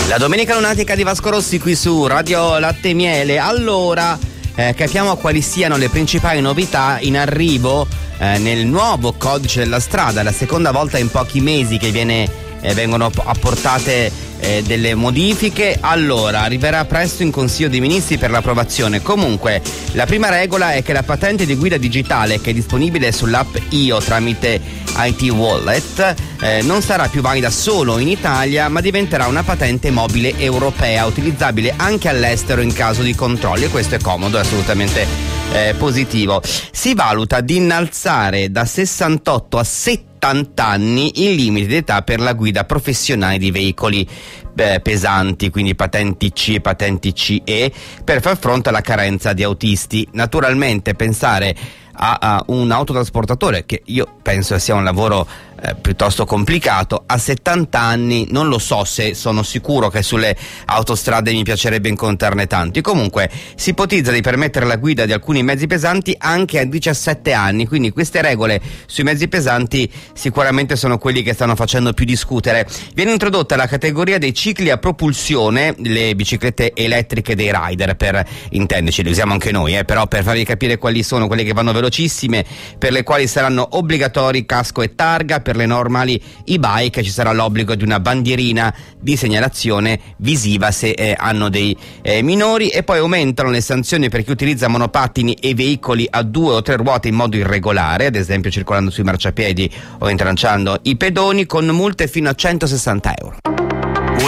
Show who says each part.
Speaker 1: La domenica lunatica di Vasco Rossi qui su Radio Latte e Miele. Allora, capiamo quali siano le principali novità in arrivo nel nuovo codice della strada. La seconda volta in pochi mesi che vengono apportate delle modifiche. Allora, arriverà presto in Consiglio dei Ministri per l'approvazione. Comunque, la prima regola è che la patente di guida digitale, che è disponibile sull'app IO tramite IT Wallet, non sarà più valida solo in Italia, ma diventerà una patente mobile europea, utilizzabile anche all'estero in caso di controlli, e questo è comodo, è assolutamente positivo. Si valuta di innalzare da 68 a 70 anni il limite d'età per la guida professionale di veicoli pesanti, quindi patenti C e patenti CE, per far fronte alla carenza di autisti. Naturalmente pensare a un autotrasportatore, che io penso sia un lavoro piuttosto complicato, a 70 anni non lo so se sono sicuro che sulle autostrade mi piacerebbe incontrarne tanti. Comunque si ipotizza di permettere la guida di alcuni mezzi pesanti anche a 17 anni, quindi queste regole sui mezzi pesanti sicuramente sono quelli che stanno facendo più discutere. Viene introdotta la categoria dei cicli a propulsione, le biciclette elettriche dei rider, per intenderci, le usiamo anche noi, però per farvi capire quali sono quelle che vanno velocissime, per le quali saranno obbligatori casco e targa. Per le normali e-bike ci sarà l'obbligo di una bandierina di segnalazione visiva se hanno dei minori, e poi aumentano le sanzioni per chi utilizza monopattini e veicoli a 2 o 3 ruote in modo irregolare, ad esempio circolando sui marciapiedi o intralciando i pedoni, con multe fino a 160 euro.